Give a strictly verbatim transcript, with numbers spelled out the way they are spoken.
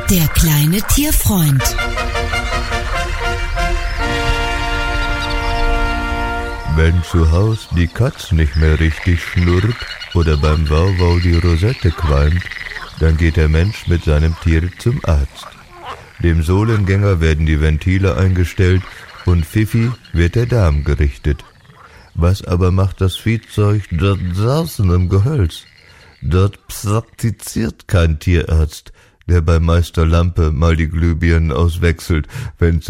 Der kleine Tierfreund. Wenn zu Haus die Katz nicht mehr richtig schnurrt oder beim Wauwau die Rosette qualmt, dann geht der Mensch mit seinem Tier zum Arzt. Dem Sohlengänger werden die Ventile eingestellt und Fifi wird der Darm gerichtet. Was aber macht das Viehzeug dort draußen im Gehölz? Dort praktiziert kein Tierarzt, der bei Meister Lampe mal die Glühbirnen auswechselt, wenn